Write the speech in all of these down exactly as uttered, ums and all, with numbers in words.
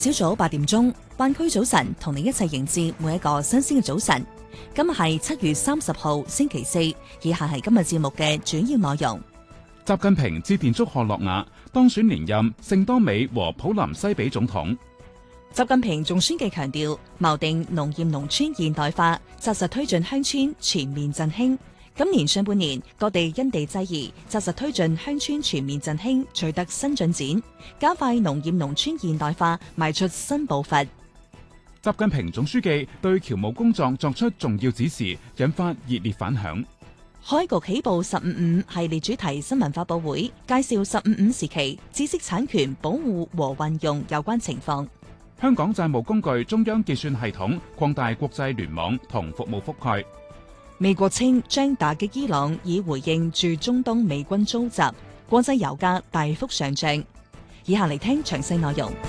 朝早八點鐘，灣區早晨同你一齊迎接每一個新鮮嘅早晨。今日係七月三十號星期四，以下係今日節目嘅主要內容。 習近平致電祝賀諾亞當選連任聖多美和普林西比總統。 習近平仲宣記強調，錨定農業農村現代化，紮實推進鄉村全面振興。今年上半年，各地因地制宜，紮實推進鄉村全面振興，取得新進展，加快農業農村現代化邁出新步伐。 習近平總書記對僑務工作作出重要指示，引發熱烈反響。 海局起步十五五系列主題新聞發佈會，介紹十五五時期知識產權保護和運用有關情況。 香港債務工具中央結算系統擴大國際聯網同服務覆蓋。 美國稱將打擊伊朗，以回應駐中東美軍遭襲。國際油價大幅上漲。以下嚟聽詳細內容。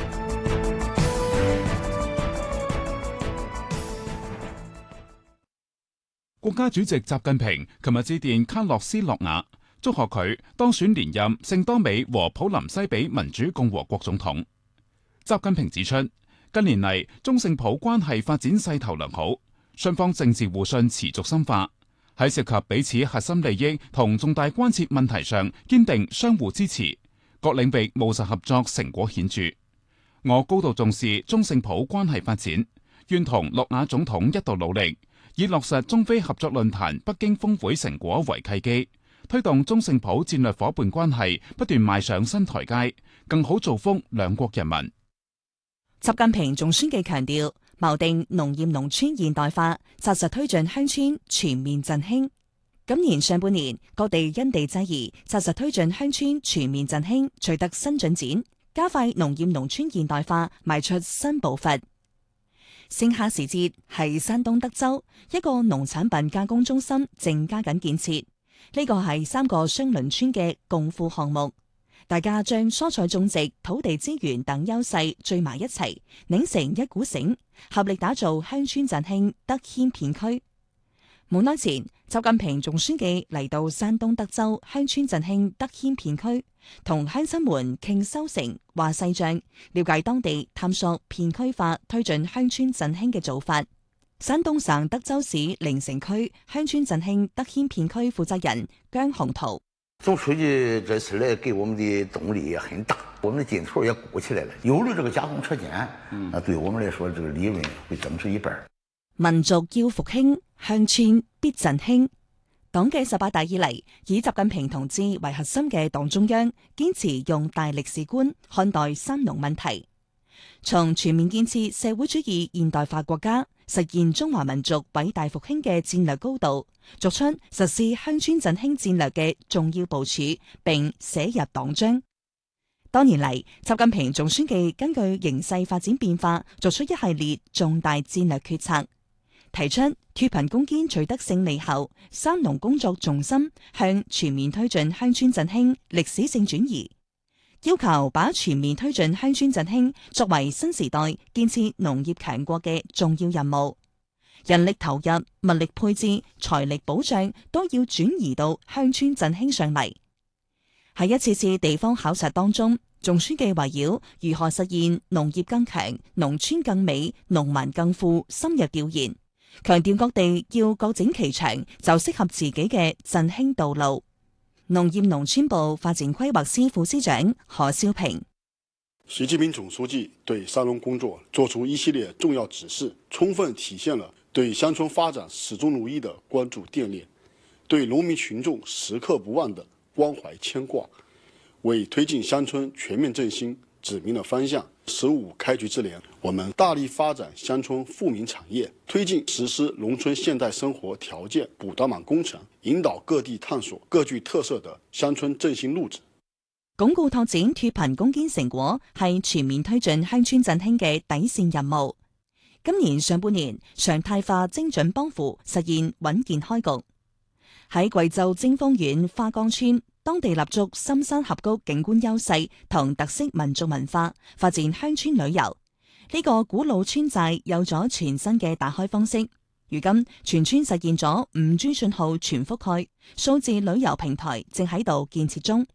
國家主席習近平琴日致電卡洛斯諾瓦，祝賀佢當選連任聖多美和普林西比民主共和國總統。習近平指出，近年嚟中聖普關係發展勢頭良好。雙方政治互信持續深化，喺涉及彼此核心利益同重大關切問題上堅定相互支持，各領域務實合作成果顯著。我高度重視中聖普關係發展，願同諾瓦總統一道努力，以落實中非合作論壇北京峰會成果為契機，推動中聖普戰略夥伴關係不斷邁上新台階，更好造福兩國人民。 習近平仲宣記強調，錨定農業農村現代化，紮實推進鄉村全面振興。今年上半年，各地因地制宜，紮實推進鄉村全面振興，取得新進展，加快農業農村現代化邁出新步伐。星哈時節係山東德州一個農產品加工中心正加緊建設，呢個係三個相鄰村嘅共富項目。大家將蔬菜種植、土地資源等優勢聚埋一齊，擰成一股繩，合力打造鄉村振興德謙片區。冇耐前，習近平仲宣記嚟到山東德州鄉村振興德謙片區，同鄉親們傾收成、話細賬，了解當地探索片區化推進鄉村振興嘅做法。山東省德州市臨城區鄉村振興德謙片區負責人姜洪濤。 總書記這次來給我們的動力也很大，我們的勁頭也鼓起來了。有了這個加工車間，那對我們來說，這個利潤會增至一半。 民族要復興，鄉村必振興。黨嘅十八大以嚟，以習近平同志為核心嘅黨中央，堅持用大歷史觀看待三農問題，從全面建設社會主義現代化國家，實現中華民族偉大復興嘅戰略高度，作出實施鄉村振興戰略嘅重要部署，並寫入黨章。多年嚟，習近平總書記根據形勢發展變化，作出一系列重大戰略決策，提出脫貧攻堅取得勝利後，三農工作重心向全面推進鄉村振興歷史性轉移，要求把全面推進鄉村振興作為新時代建設農業強國嘅重要任務，人力投入、物力配置、財力保障都要轉移到鄉村振興上嚟。喺一次次地方考察當中，總書記圍繞如何實現農業更強、農村更美、農民更富深入調研，強調各地要各整其長，走適合自己嘅振興道路。農業農村部發展規劃司副司長何少平。 習近平總書記對三農工作作出一系列重要指示，充分體現了對鄉村發展始終如一的關注奠煉，對農民群眾時刻不忘的關懷牽掛，為推進鄉村全面振興指明了方向。十五開局之年，我們大力發展鄉村富民產業，推進實施農村現代生活條件補短板工程，引導各地探索各具特色的鄉村振興路子。 鞏固拓展脫貧攻堅成果係全面推進鄉村振興嘅底線任務。今年上半年，常態化精準幫扶實現穩健開局。喺貴州征豐縣花崗村，當地立足深山峽谷景觀優勢同特色民族文化，發展鄉村旅遊。呢個古老村寨有咗全新嘅打開方式。如今，全村實現咗五 G 信號全覆蓋，數字旅遊平台正喺度建設中。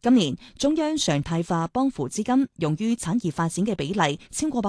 今年中央常態化幫扶資金用於產業發展嘅比例超過百